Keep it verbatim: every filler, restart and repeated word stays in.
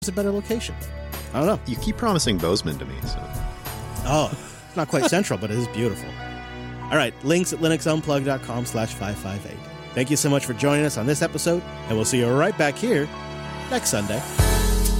a better location. I don't know. You keep promising Bozeman to me, so. Oh, it's not quite central, but it is beautiful. All right, links at linuxunplug.com slash 558. Thank you so much for joining us on this episode, and we'll see you right back here next Sunday.